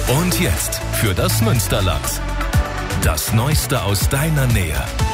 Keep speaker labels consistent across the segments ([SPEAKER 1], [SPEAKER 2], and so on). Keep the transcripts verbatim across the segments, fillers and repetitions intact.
[SPEAKER 1] Und jetzt für das Münsterland. Das Neueste aus deiner Nähe.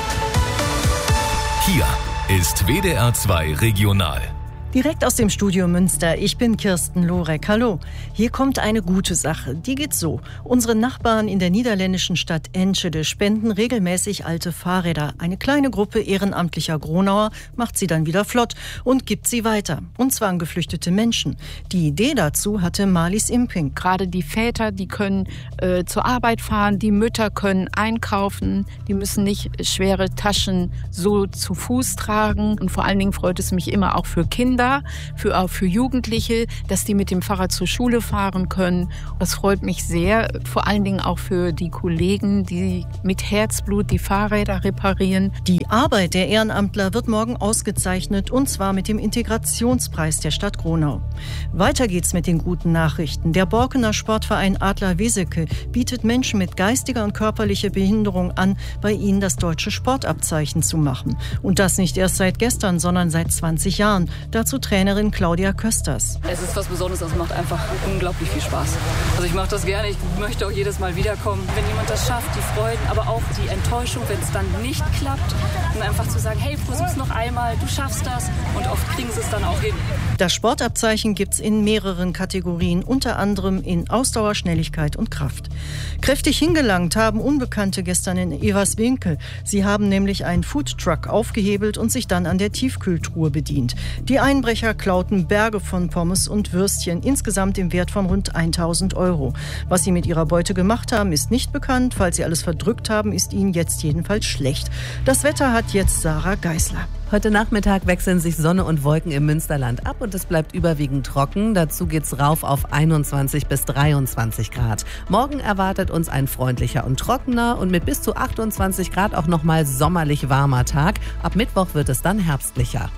[SPEAKER 1] Hier ist W D R zwei Regional.
[SPEAKER 2] Direkt aus dem Studio Münster, ich bin Kirsten Lorek. Hallo, hier kommt eine gute Sache. Die geht so. Unsere Nachbarn in der niederländischen Stadt Enschede spenden regelmäßig alte Fahrräder. Eine kleine Gruppe ehrenamtlicher Gronauer macht sie dann wieder flott und gibt sie weiter. Und zwar an geflüchtete Menschen. Die Idee dazu hatte Marlies Imping.
[SPEAKER 3] Gerade die Väter, die können äh, zur Arbeit fahren, die Mütter können einkaufen, die müssen nicht schwere Taschen so zu Fuß tragen. Und vor allen Dingen freut es mich immer auch für Kinder, Für, auch für Jugendliche, dass die mit dem Fahrrad zur Schule fahren können. Das freut mich sehr, vor allen Dingen auch für die Kollegen, die mit Herzblut die Fahrräder reparieren.
[SPEAKER 2] Die Arbeit der Ehrenamtler wird morgen ausgezeichnet, und zwar mit dem Integrationspreis der Stadt Gronau. Weiter geht's mit den guten Nachrichten. Der Borkener Sportverein Adler Weseke bietet Menschen mit geistiger und körperlicher Behinderung an, bei ihnen das deutsche Sportabzeichen zu machen. Und das nicht erst seit gestern, sondern seit zwanzig Jahren. Dazu Trainerin Claudia Kösters.
[SPEAKER 4] Es ist was Besonderes, es macht einfach unglaublich viel Spaß. Also ich mache das gerne, ich möchte auch jedes Mal wiederkommen. Wenn jemand das schafft, die Freuden, aber auch die Enttäuschung, wenn es dann nicht klappt, und einfach zu sagen, hey, versuch's noch einmal, du schaffst das, und oft kriegen sie es dann auch hin.
[SPEAKER 2] Das Sportabzeichen gibt's in mehreren Kategorien, unter anderem in Ausdauer, Schnelligkeit und Kraft. Kräftig hingelangt haben Unbekannte gestern in Everswinkel. Sie haben nämlich einen Foodtruck aufgehebelt und sich dann an der Tiefkühltruhe bedient. Die Einbrecher klauten Berge von Pommes und Würstchen, insgesamt im Wert von rund tausend Euro. Was sie mit ihrer Beute gemacht haben, ist nicht bekannt. Falls sie alles verdrückt haben, ist ihnen jetzt jedenfalls schlecht. Das Wetter hat jetzt Sarah Geisler.
[SPEAKER 5] Heute Nachmittag wechseln sich Sonne und Wolken im Münsterland ab und es bleibt überwiegend trocken. Dazu geht's rauf auf einundzwanzig bis dreiundzwanzig Grad. Morgen erwartet uns ein freundlicher und trockener und mit bis zu achtundzwanzig Grad auch nochmal sommerlich warmer Tag. Ab Mittwoch wird es dann herbstlicher.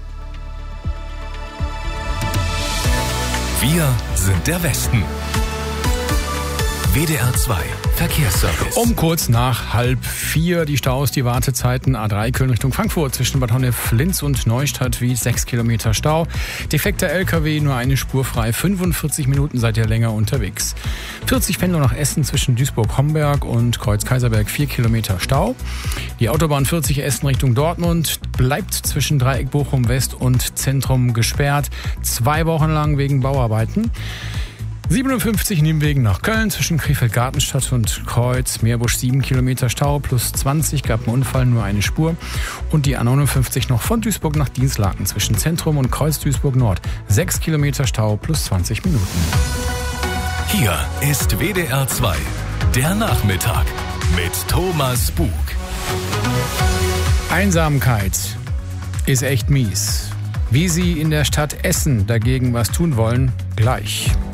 [SPEAKER 1] Wir sind der Westen. W D R zwei Verkehrsservice.
[SPEAKER 6] Um kurz nach halb vier die Staus, die Wartezeiten A drei Köln Richtung Frankfurt zwischen Bad Honnef-Linz und Neustadt wie sechs Kilometer Stau. Defekter L K W, nur eine Spur frei, fünfundvierzig Minuten seid ihr länger unterwegs. vierzig Pendler nach Essen zwischen Duisburg-Homberg und Kreuz-Kaiserberg, vier Kilometer Stau. Die Autobahn vierzig Essen Richtung Dortmund bleibt zwischen Dreieck Bochum-West und Zentrum gesperrt. Zwei Wochen lang wegen Bauarbeiten. siebenundfünfzig Nienwegen nach Köln zwischen Krefeld-Gartenstadt und Kreuz-Meerbusch, sieben Kilometer Stau, plus zwanzig, gab einen Unfall, nur eine Spur. Und die A neunundfünfzig noch von Duisburg nach Dinslaken zwischen Zentrum und Kreuz-Duisburg-Nord, sechs Kilometer Stau, plus zwanzig Minuten.
[SPEAKER 1] Hier ist W D R zwei, der Nachmittag mit Thomas Bug.
[SPEAKER 6] Einsamkeit ist echt mies. Wie Sie in der Stadt Essen dagegen was tun wollen, gleich.